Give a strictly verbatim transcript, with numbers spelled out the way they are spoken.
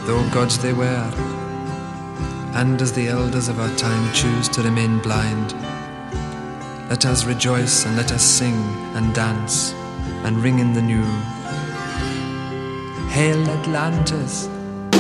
though gods they were. And as the elders of our time choose to remain blind, let us rejoice and let us sing and dance and ring in the new. Hail Atlantis!